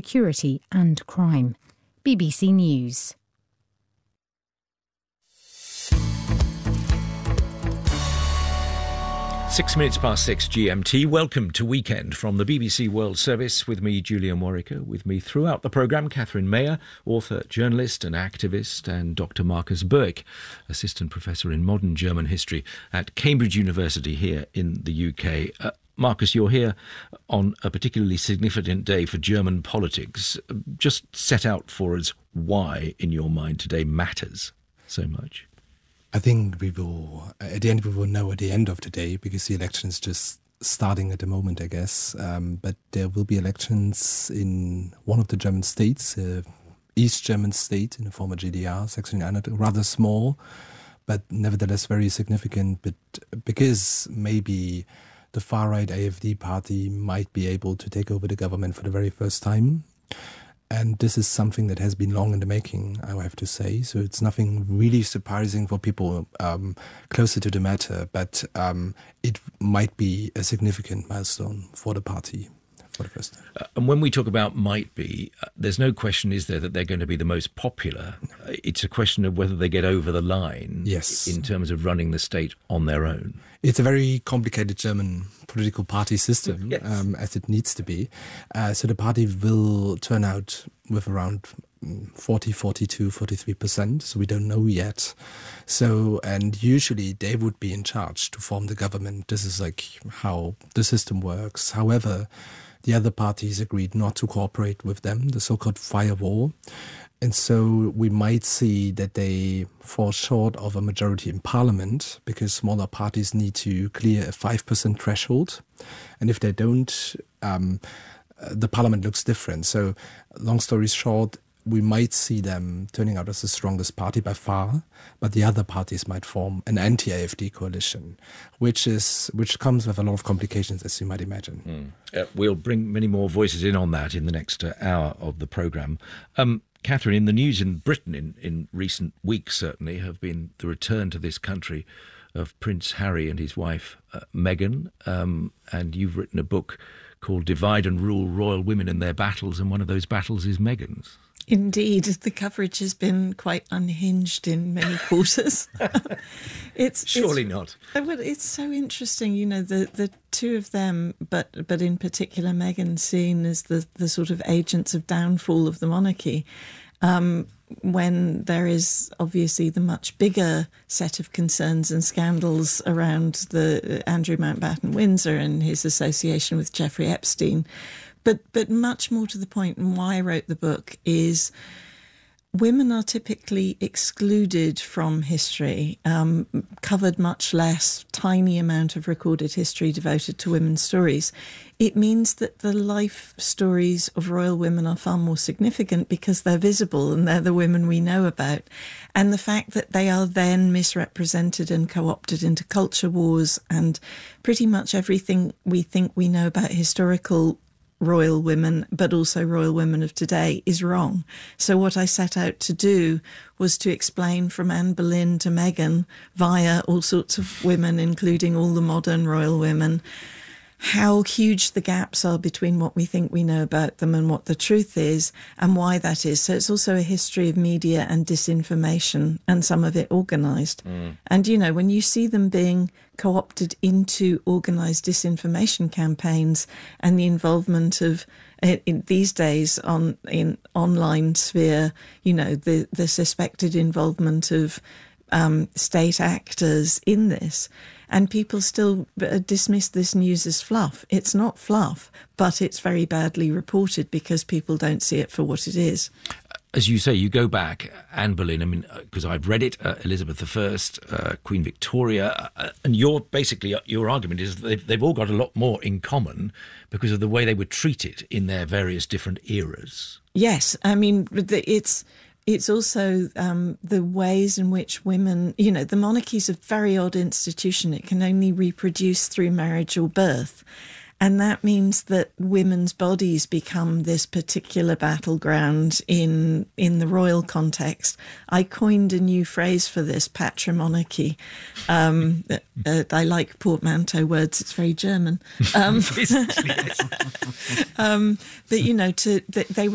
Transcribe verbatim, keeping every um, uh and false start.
security and crime. B B C News. Six minutes past six G M T. Welcome to Weekend from the B B C World Service with me, Julian Warwicker. With me throughout the programme, Catherine Mayer, author, journalist and activist, and Doctor Marcus Burke, Assistant Professor in Modern German History at Cambridge University here in the U K. Uh, Marcus, you're here on a particularly significant day for German politics. Just set out for us why, in your mind, today matters so much. I think we will, at the end, we will know at the end of the day, because the election is just starting at the moment, I guess. Um, but there will be elections in one of the German states, uh, East German state in the former G D R, Saxony-Anhalt, rather small, but nevertheless very significant. But because maybe the far-right A F D party might be able to take over the government for the very first time. And this is something that has been long in the making, I have to say. So it's nothing really surprising for people um, closer to the matter, but um, it might be a significant milestone for the party for the first time. Uh, and when we talk about might be, uh, there's no question, is there, that they're going to be the most popular? Uh, it's a question of whether they get over the line yes. in terms of running the state on their own. It's a very complicated German political party system, yes. um, as it needs to be. Uh, so the party will turn out with around forty, forty-two, forty-three percent. So we don't know yet. So, and usually they would be in charge to form the government. This is like how the system works. However, the other parties agreed not to cooperate with them, the so-called firewall. And so we might see that they fall short of a majority in parliament, because smaller parties need to clear a five percent threshold. And if they don't, um, the parliament looks different. So long story short, we might see them turning out as the strongest party by far, but the other parties might form an anti-A F D coalition, which is which comes with a lot of complications, as you might imagine. Mm. Uh, we'll bring many more voices in on that in the next uh, hour of the programme. Um, Catherine, in the news in Britain in, in recent weeks, certainly, have been the return to this country of Prince Harry and his wife, uh, Meghan. Um, and you've written a book called Divide and Rule, Royal Women and Their Battles, and one of those battles is Meghan's. Indeed, the coverage has been quite unhinged in many quarters. it's Surely it's, not. Well, it's so interesting, you know, the, the two of them, but but in particular Meghan, seen as the, the sort of agents of downfall of the monarchy, um, when there is obviously the much bigger set of concerns and scandals around the Andrew Mountbatten Windsor and his association with Jeffrey Epstein. But but much more to the point, and why I wrote the book, is women are typically excluded from history, um, covered much less, tiny amount of recorded history devoted to women's stories. It means that the life stories of royal women are far more significant because they're visible and they're the women we know about. And the fact that they are then misrepresented and co-opted into culture wars and pretty much everything we think we know about historical royal women, but also royal women of today, is wrong. So what I set out to do was to explain from Anne Boleyn to Meghan, via all sorts of women, including all the modern royal women, how huge the gaps are between what we think we know about them and what the truth is, and why that is. So it's also a history of media and disinformation, and some of it organised. Mm. And, you know, when you see them being co-opted into organised disinformation campaigns and the involvement of, in these days, on in online sphere, you know, the, the suspected involvement of um, state actors in this, and people still dismiss this news as fluff. It's not fluff, but it's very badly reported because people don't see it for what it is. As you say, you go back, Anne Boleyn, I mean, because I've read it, uh, Elizabeth the First, uh, Queen Victoria, uh, and your basically, your argument is that they've, they've all got a lot more in common because of the way they were treated in their various different eras. Yes, I mean, it's... It's also um, the ways in which women, you know, the monarchy is a very odd institution. It can only reproduce through marriage or birth. And that means that women's bodies become this particular battleground in in the royal context. I coined a new phrase for this, patrimonarchy. Um, uh, I like portmanteau words. It's very German. Um, um, but, you know, to they were